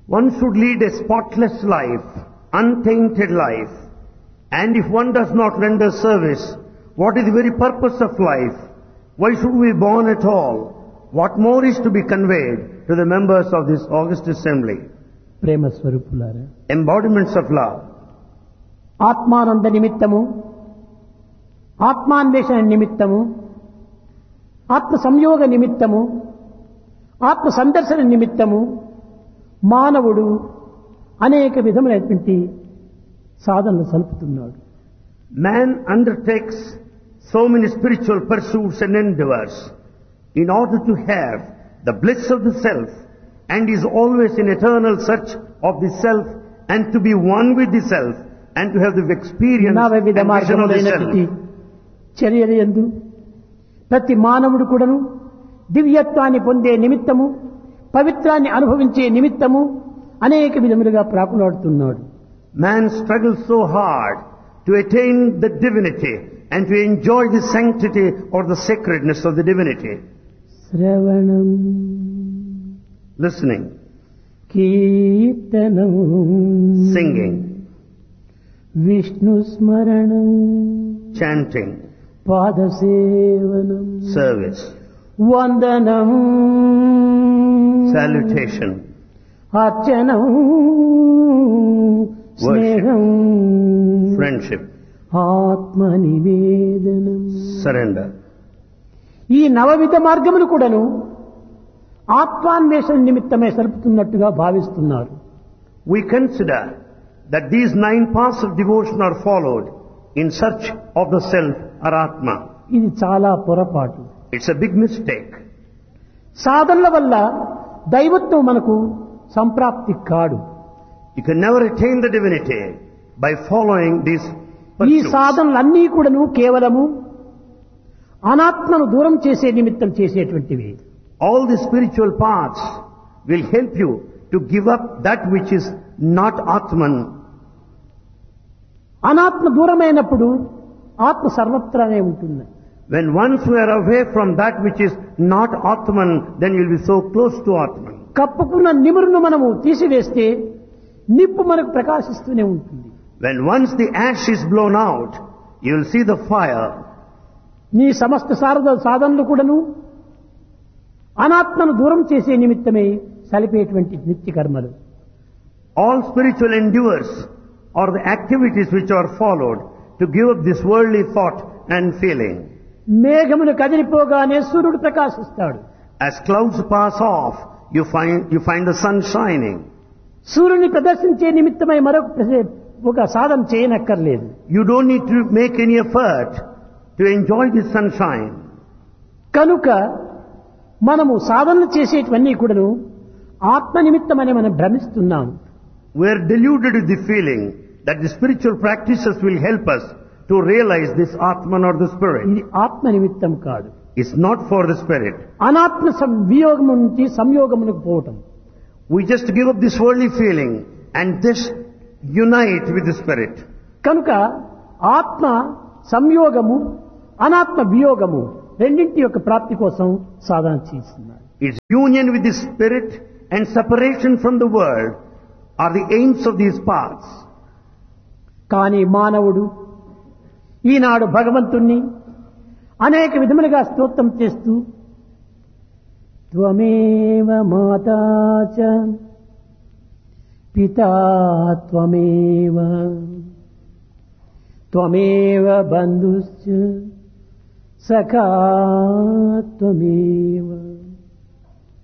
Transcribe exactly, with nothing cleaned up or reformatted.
One should lead a spotless life, untainted life. And if one does not render service, what is the very purpose of life? Why should we be born at all? What more is to be conveyed to the members of this august assembly? ప్రేమ స్వరూపులారా, Embodiments of love. ఆత్మానంద నిమిత్తము, ఆత్మాన్వేషణ నిమిత్తము, ఆత్మ సంయోగ నిమిత్తము, ఆత్మ సందర్శన నిమిత్తము మానవుడు అనేక విధములైనటువంటి సాధనలు సలుపుతున్నాడు. Man undertakes so many spiritual pursuits and endeavors in order to have the bliss of the self, and is always in eternal search of the self and to be one with the self and to have the experience నవ విధ and vision of the మార్గములైనటువంటి self. చర్యల యందు ప్రతి మానవుడు కూడాను దివ్యత్వాన్ని పొందే నిమిత్తము, పవిత్రాన్ని అనుభవించే నిమిత్తము అనేక విధములుగా ప్రాకులాడుతున్నాడు. Man struggles so hard to attain the divinity and to enjoy the sanctity or the sacredness of the divinity. శ్రవణం, Listening, కీర్తనం, singing, విష్ణు స్మరణం, chanting, పాదసేవనం, service, వందనం, salutation, అర్చనం, స్నేహం, friendship, ఆత్మ నివేదనం. surrender. ఈ నవవిధ మార్గములు కూడాను ఆత్మాన్వేషణ నిమిత్తమే సలుపుతున్నట్టుగా భావిస్తున్నారు. We consider that these nine paths of devotion are followed in search of the self or Atma. ఇది చాలా పొరపాటు. It's a big mistake. సాధనల వల్ల దైవత్వం మనకు సంప్రాప్తి కాడు. You can never attain the divinity by following these ఈ pursuits. సాధనలన్నీ కూడాను కేవలము అనాత్మను దూరం చేసే నిమిత్తం చేసేటువంటివి. All the spiritual paths will help you to give up that which is not Atman. అనాత్మ దూరమైనప్పుడు ఆత్మ సర్వత్రానే ఉంటుంది. When once we are away from that which is not Atman, then you will be so close to Atman. కప్పుకున్న నిమురును మనము తీసివేస్తే నిప్పు మనకు ప్రకాశిస్తూనే ఉంటుంది. When once the ash is blown out, you will see the fire. నీ సమస్త సారద సాధనలు కూడాను అనాత్మను దూరం చేసే నిమిత్తమే సలిపేటువంటి నిత్య కర్మలు. All spiritual endeavors are the activities which are followed to give up this worldly thought and feeling. మేఘమును కదిలిపోగానే సూర్యుడు ప్రకాశిస్తాడు. As clouds pass off, you find, you find the sun shining. సూర్యుని ప్రదర్శించే నిమిత్తమై మరొక ప్రసే- ఒక సాధన చేయనక్కర్లేదు. You don't need to make any effort to enjoy the sunshine. కనుక మనము సాధనలు చేసేటివన్నీ కూడాను ఆత్మ నిమిత్తమని మనం భ్రమిస్తున్నాం. We are deluded with the feeling that the spiritual practices will help us to realize this Atman or the Spirit. ఇది ఆత్మ నిమిత్తం కాదు. It's not for the Spirit. అనాత్మ వియోగము నుంచి సంయోగమునకు పోవటం. We just give up this worldly feeling and this unite with the Spirit. కనుక ఆత్మ సంయోగము, అనాత్మ వియోగము రెండింటి యొక్క ప్రాప్తి కోసం సాధన చేస్తున్నారు. Its union with the Spirit and separation from the world are the aims of these paths. కానీ మానవుడు ఈనాడు భగవంతుణ్ణి అనేక విధములుగా స్తోత్రం చేస్తూ త్వమేవ మాతా చ పితా త్వమేవ త్వమేవ బంధుశ్చ సఖా త్వమేవ